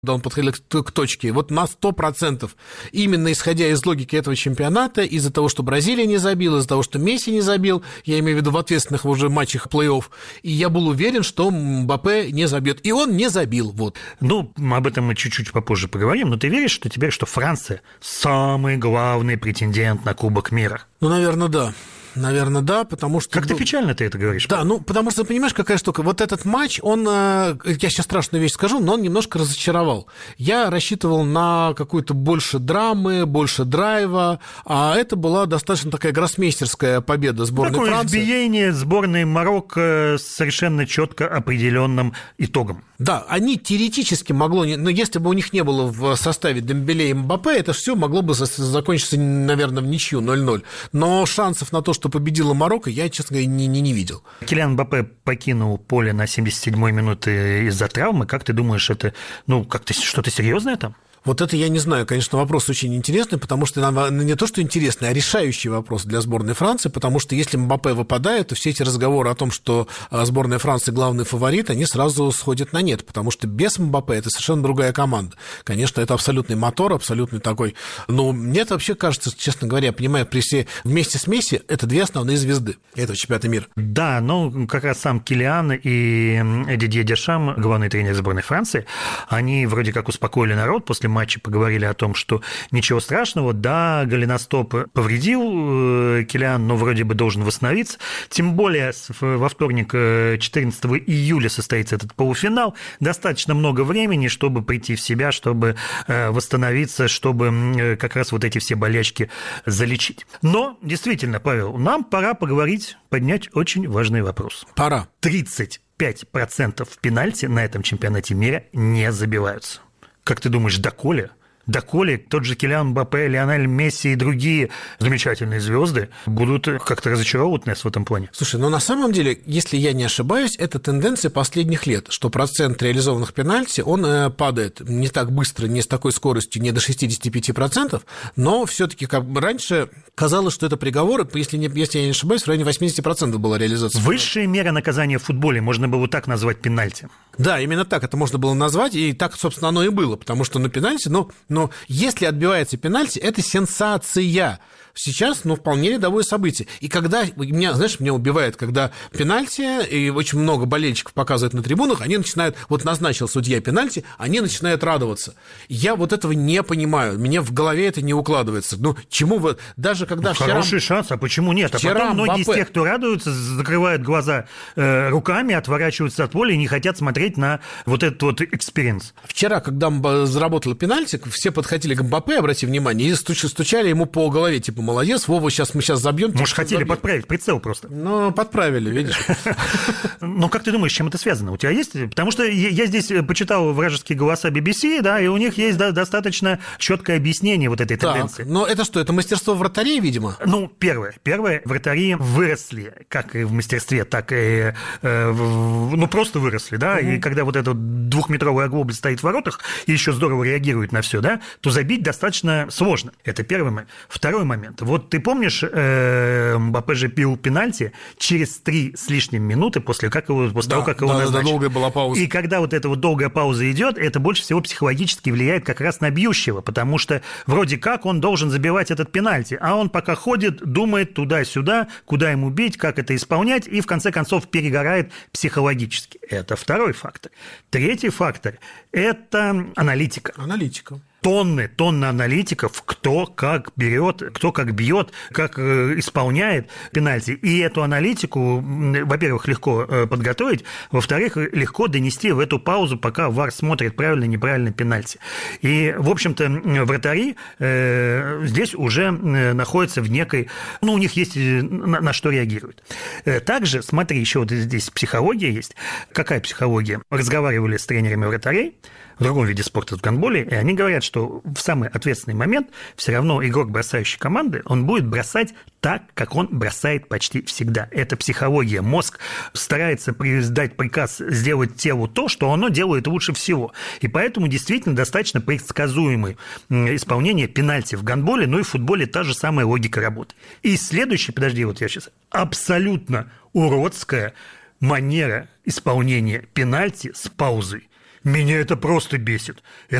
когда он подходил к точке, вот на 100%, именно исходя из логики этого чемпионата, из-за того, что Бразилия не забила, из-за того, что Месси не забил, я имею в виду в ответственных уже матчах плей-офф, и я был уверен, что Мбаппе не забьет. И он не забил. Вот. Ну, об этом мы чуть-чуть попозже поговорим, но ты веришь, что Франция самый главный претендент на Кубок мира? Ну, наверное, да. Наверное, да, потому что... Как-то печально ты это говоришь. Да, ну, потому что, понимаешь, какая штука, вот этот матч, он, я сейчас страшную вещь скажу, но он немножко разочаровал. Я рассчитывал на какую-то больше драмы, больше драйва, а это была достаточно такая гроссмейстерская победа сборной Франции. Такое избиение сборной Марокко с совершенно четко определенным итогом. Да, они теоретически могло, но если бы у них не было в составе Дембеле и Мбаппе, это все могло бы закончиться, наверное, в ничью 0-0. Но шансов на то, что победила Марокко, я, честно говоря, не видел. Килиан Мбаппе покинул поле на 77-й минуте из-за травмы. Как ты думаешь, это как-то что-то серьезное там? Вот это я не знаю, конечно, вопрос очень интересный, потому что не то, что интересный, а решающий вопрос для сборной Франции, потому что если Мбаппе выпадает, то все эти разговоры о том, что сборная Франции главный фаворит, они сразу сходят на нет, потому что без Мбаппе это совершенно другая команда. Конечно, это абсолютный мотор, абсолютный такой... Но мне это вообще кажется, честно говоря, я понимаю, вместе с Месси это две основные звезды этого чемпионата мира. Да, но как раз сам Килиан и Дидье Дешам, главный тренер сборной Франции, они вроде как успокоили народ после матче, поговорили о том, что ничего страшного, да, голеностоп повредил Килиан, но вроде бы должен восстановиться. Тем более во вторник, 14 июля, состоится этот полуфинал. Достаточно много времени, чтобы прийти в себя, чтобы восстановиться, чтобы как раз вот эти все болячки залечить. Но, действительно, Павел, нам пора поговорить, поднять очень важный вопрос. Пора. 35% пенальти на этом чемпионате мира не забиваются. Как ты думаешь, доколе? Доколе тот же Килиан Мбаппе, Лионель Месси и другие замечательные звезды будут как-то разочаровывать нас в этом плане? Слушай, на самом деле, если я не ошибаюсь, это тенденция последних лет, что процент реализованных пенальти, он падает не так быстро, не с такой скоростью, не до 65%, но все-таки как раньше казалось, что это приговор, если я не ошибаюсь, в районе 80% была реализация. Высшая мера наказания в футболе, можно было так назвать пенальти. Да, именно так это можно было назвать, и так, собственно, оно и было, потому что на пенальти, но если отбивается пенальти, это сенсация. Сейчас, вполне рядовое событие. И когда, меня убивает, когда пенальти, и очень много болельщиков показывают на трибунах, они начинают, вот назначил судья пенальти, они начинают радоваться. Я вот этого не понимаю, мне в голове это не укладывается. Чему вы, даже когда вчера... Хороший шанс, а почему нет? А потом многие из тех, кто радуются, закрывают глаза руками, отворачиваются от поля и не хотят смотреть на вот этот вот экспириенс. Вчера, когда заработала пенальти, все подходили к Мбаппе, обрати внимание, и стучали ему по голове, типа, молодец, Вова, мы сейчас забьем. Может, хотели подправить прицел просто. Подправили, видишь. Ну, как ты думаешь, с чем это связано? У тебя есть? Потому что я здесь почитал вражеские голоса BBC, да, и у них есть достаточно четкое объяснение вот этой тенденции. Но это что, это мастерство вратарей, видимо? Первое, вратари выросли, как и в мастерстве, так и, просто выросли, да, и когда вот этот 2-метровый оглобль стоит в воротах и еще здорово реагирует на все, да, то забить достаточно сложно. Это первый момент. Второй момент. Вот ты помнишь, Мбаппе же пил пенальти через 3 с лишним минуты после того, как его назначили. Долгая была пауза. И когда вот эта вот долгая пауза идет, это больше всего психологически влияет как раз на бьющего, потому что вроде как он должен забивать этот пенальти, а он пока ходит, думает туда-сюда, куда ему бить, как это исполнять, и в конце концов перегорает психологически. Это второй фактор. Третий фактор – это аналитика. Тонны аналитиков, кто как берет, кто как бьет, как исполняет пенальти. И эту аналитику, во-первых, легко подготовить, во-вторых, легко донести в эту паузу, пока ВАР смотрит правильно, неправильно пенальти. И, в общем-то, вратари здесь уже находятся в некой... у них есть на что реагируют. Также, смотри, еще вот здесь психология есть. Какая психология? Разговаривали с тренерами вратарей в другом виде спорта, в гандболе, и они говорят, что в самый ответственный момент все равно игрок, бросающий команды, он будет бросать так, как он бросает почти всегда. Это психология. Мозг старается дать приказ сделать телу то, что оно делает лучше всего. И поэтому действительно достаточно предсказуемое исполнение пенальти в гандболе, и в футболе та же самая логика работы. И следующий, абсолютно уродская манера исполнения пенальти с паузой. Меня это просто бесит.